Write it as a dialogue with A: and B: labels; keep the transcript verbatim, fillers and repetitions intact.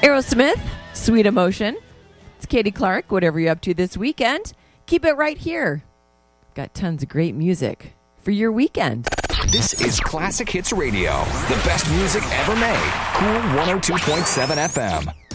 A: Aerosmith, Sweet Emotion. It's Katie Clark. Whatever you're up to this weekend, keep it right here. Got tons of great music for your weekend.
B: This is Classic Hits Radio. The best music ever made. Cool one oh two point seven F M.